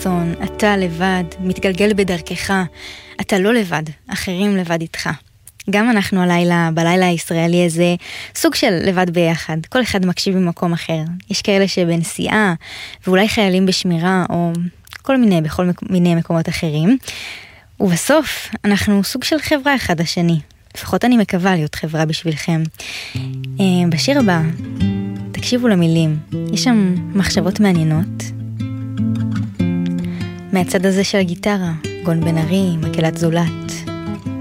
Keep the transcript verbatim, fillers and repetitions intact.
אסון, אתה לבד, מתגלגל בדרכך, אתה לא לבד, אחרים לבד איתך. גם אנחנו הלילה, בלילה הישראלי הזה, סוג של לבד ביחד, כל אחד מקשיב במקום אחר. יש כאלה שבנסיעה, ואולי חיילים בשמירה, או כל מיני, בכל מיני מקומות אחרים. ובסוף, אנחנו סוג של חברה אחד השני. לפחות אני מקווה להיות חברה בשבילכם. בשיר הבא, תקשיבו למילים, יש שם מחשבות מעניינות. מהצד הזה של הגיטרה, גון בן ארי, מקהלת זולת.